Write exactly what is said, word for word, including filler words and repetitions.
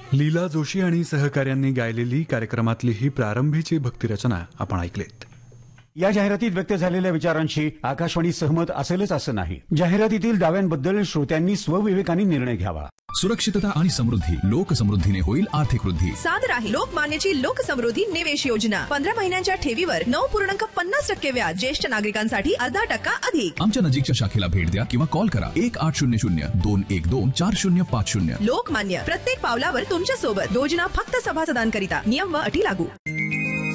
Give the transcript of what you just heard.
लीला जोशी आणि सहकाऱ्यांनी गायलेली कार्यक्रमातली ही प्रारंभीची भक्तिरचना आपण ऐकलीत. या जाहिरातीत व्यक्त झालेल्या विचारांशी आकाशवाणी सहमत असेलच असं नाही. जाहिरातीतील दाव्यांबद्दल श्रोत्यांनी स्वविवेकाने निर्णय घ्यावा. सुरक्षितता आणि समृद्धी. लोकसमृद्धीने होईल आर्थिक वृद्धी. सादर आहे लोकमान्यची लोकसमृद्धी निवेश योजना. पंधरा महिन्यांच्या ठेवीवर नऊ पूर्णांक पन्नास टक्के व्याज. ज्येष्ठ नागरिकांसाठी अर्धा टक्का अधिक. आमच्या नजीकच्या शाखेला भेट द्या किंवा कॉल करा एक आठ शून्य शून्य दोन एक दोन चार शून्य पाच शून्य. लोकमान्य, प्रत्येक पावलावर तुमच्या सोबत. योजना फक्त सभासदांकरिता. नियम व अटी लागू.